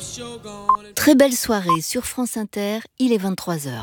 Très belle soirée sur France Inter, il est 23h.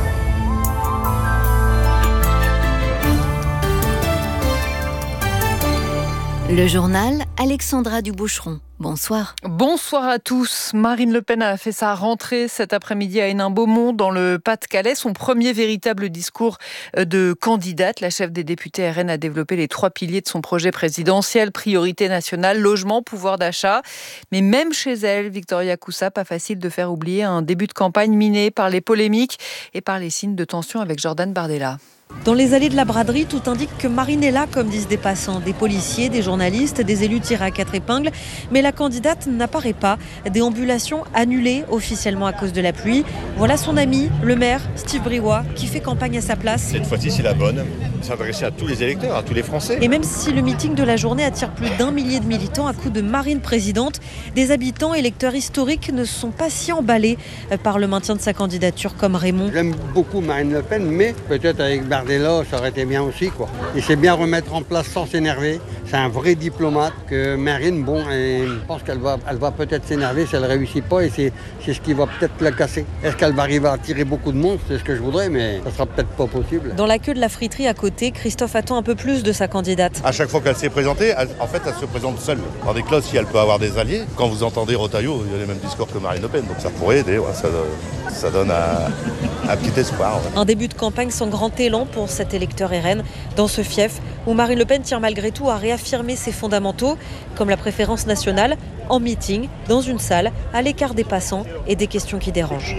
Le journal, Alexandra Duboucheron. Bonsoir. Bonsoir à tous. Marine Le Pen a fait sa rentrée cet après-midi à Hénin-Beaumont dans le Pas-de-Calais. Son premier véritable discours de candidate. La chef des députés RN a développé les 3 piliers de son projet présidentiel. Priorité nationale, logement, pouvoir d'achat. Mais même chez elle, Victoria Coussa, pas facile de faire oublier un début de campagne miné par les polémiques et par les signes de tension avec Jordan Bardella. Dans les allées de la braderie, tout indique que Marine est là, comme disent des passants, des policiers, des journalistes, des élus tirés à 4 épingles. Mais la candidate n'apparaît pas. Déambulation annulée officiellement à cause de la pluie. Voilà son ami, le maire, Steve Briouat, qui fait campagne à sa place. Cette fois-ci, c'est la bonne. S'adresser à tous les électeurs, à tous les Français. Et même si le meeting de la journée attire plus d'1 millier de militants à coup de Marine présidente, des habitants électeurs historiques ne sont pas si emballés par le maintien de sa candidature comme Raymond. J'aime beaucoup Marine Le Pen, mais peut-être avec Bardella, ça aurait été bien aussi, quoi. Il sait bien remettre en place sans s'énerver. C'est un vrai diplomate. Que Marine, je pense qu'elle va peut-être s'énerver si elle ne réussit pas et c'est ce qui va peut-être la casser. Est-ce qu'elle va arriver à attirer beaucoup de monde? C'est ce que je voudrais, mais ça sera peut-être pas possible. Dans la queue de la friterie à côté, Christophe attend un peu plus de sa candidate. À chaque fois qu'elle s'est présentée, elle se présente seule. Dans des classes, si elle peut avoir des alliés. Quand vous entendez Retailleau, il y a les mêmes discours que Marine Le Pen, donc ça pourrait aider. Ouais, ça donne un petit espoir. Ouais. Un début de campagne sans grand élan pour cet électeur RN dans ce fief où Marine Le Pen tient malgré tout à réaffirmer ses fondamentaux comme la préférence nationale en meeting, dans une salle, à l'écart des passants et des questions qui dérangent.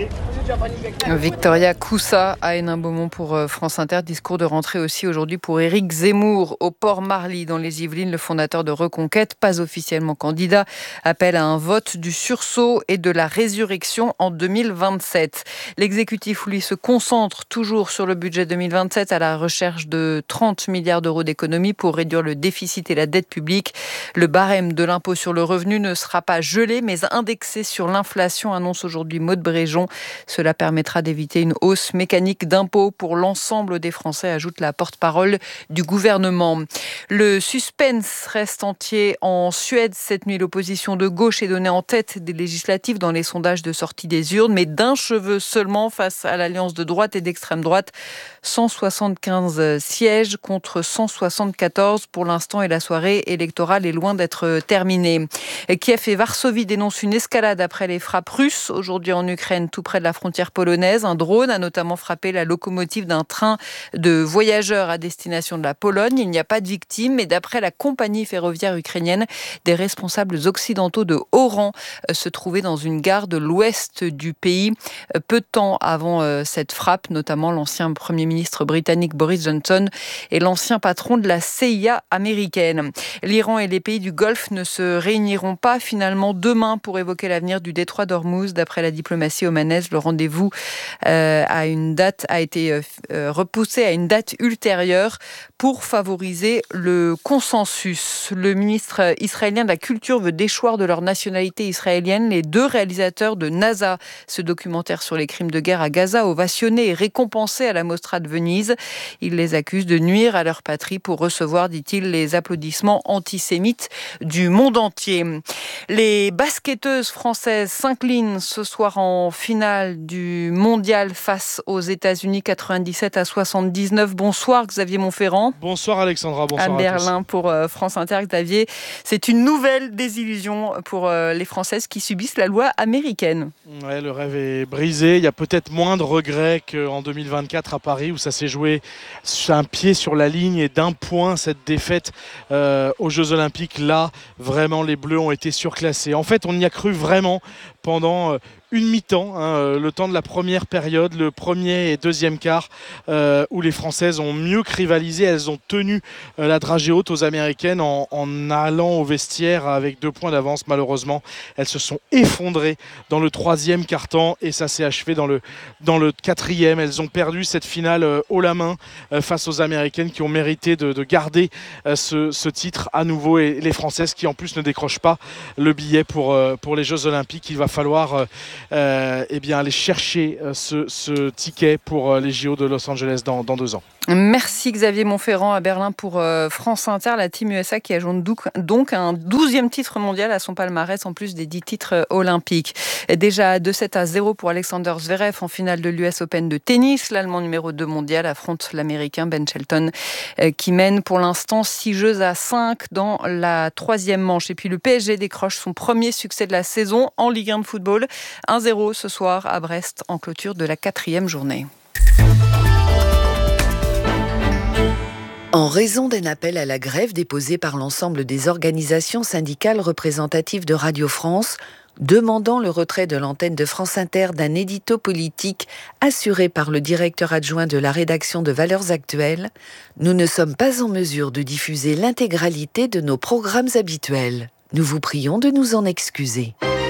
Victoria Coussa à Hénin-Beaumont pour France Inter. Discours de rentrée aussi aujourd'hui pour Éric Zemmour au Port-Marly dans les Yvelines. Le fondateur de Reconquête, pas officiellement candidat, appelle à un vote du sursaut et de la résurrection en 2027. L'exécutif, lui, se concentre toujours sur le budget 2027 à la recherche de 30 milliards d'euros d'économies pour réduire le déficit et la dette publique. Le barème de l'impôt sur le revenu ne sera pas gelé mais indexé sur l'inflation, annonce aujourd'hui Maud Bréjon. Cela permettra d'éviter une hausse mécanique d'impôts pour l'ensemble des Français, ajoute la porte-parole du gouvernement. Le suspense reste entier en Suède. Cette nuit, l'opposition de gauche est donnée en tête des législatives dans les sondages de sortie des urnes, mais d'un cheveu seulement face à l'alliance de droite et d'extrême droite. 175 sièges contre 174 pour l'instant et la soirée électorale est loin d'être terminée. Kiev et Varsovie dénoncent une escalade après les frappes russes aujourd'hui en Ukraine, tout près de la frontière polonaise. Un drone a notamment frappé la locomotive d'un train de voyageurs à destination de la Pologne. Il n'y a pas de victimes, mais d'après la compagnie ferroviaire ukrainienne, des responsables occidentaux de haut rang se trouvaient dans une gare de l'ouest du pays peu de temps avant cette frappe, notamment l'ancien Premier ministre britannique Boris Johnson et l'ancien patron de la CIA américaine. L'Iran et les pays du Golfe ne se réuniront pas finalement demain pour évoquer l'avenir du détroit d'Ormuz. D'après la diplomatie omanaise, le rendez-vous a été repoussé à une date ultérieure pour favoriser le consensus. Le ministre israélien de la Culture veut déchoir de leur nationalité israélienne les 2 réalisateurs de NASA, ce documentaire sur les crimes de guerre à Gaza, ovationné et récompensé à la Mostra de Venise. Il les accuse de nuire à leur patrie pour recevoir, dit-il, les applaudissements antisémites du monde entier. Les basketteuses françaises s'inclinent ce soir en finale du mondial face aux États-Unis 97-79. Bonsoir Xavier Montferrand. Bonsoir Alexandra, bonsoir à Berlin pour France Inter. Xavier, c'est une nouvelle désillusion pour les Françaises qui subissent la loi américaine. Ouais, le rêve est brisé. Il y a peut-être moins de regrets qu'en 2024 à Paris où ça s'est joué un pied sur la ligne et d'1 point cette défaite aux Jeux Olympiques. Là, vraiment, les Bleus ont été surclassés. En fait, on y a cru vraiment pendant une mi-temps, le temps de la première période, le premier et deuxième quart, où les Françaises ont mieux que rivalisé. Elles ont tenu la dragée haute aux Américaines en allant au vestiaire avec 2 points d'avance. Malheureusement, elles se sont effondrées dans le 3e quart-temps et ça s'est achevé dans le 4e. Elles ont perdu cette finale haut la main face aux Américaines qui ont mérité de garder ce titre à nouveau, et les Françaises qui en plus ne décrochent pas le billet pour les Jeux Olympiques. Il va falloir aller chercher ce ticket pour les JO de Los Angeles dans 2 ans. Merci Xavier Montferrand à Berlin pour France Inter. La Team USA qui ajoute donc un 12e titre mondial à son palmarès en plus des 10 titres olympiques. Déjà 2-7-0 pour Alexander Zverev en finale de l'US Open de tennis. L'Allemand numéro 2 mondial affronte l'Américain Ben Shelton qui mène pour l'instant 6-5 dans la 3e manche. Et puis le PSG décroche son premier succès de la saison en Ligue 1 de football. 1-0 ce soir à Brest en clôture de la 4e journée. En raison d'un appel à la grève déposé par l'ensemble des organisations syndicales représentatives de Radio France, demandant le retrait de l'antenne de France Inter d'un édito politique assuré par le directeur adjoint de la rédaction de Valeurs Actuelles, nous ne sommes pas en mesure de diffuser l'intégralité de nos programmes habituels. Nous vous prions de nous en excuser.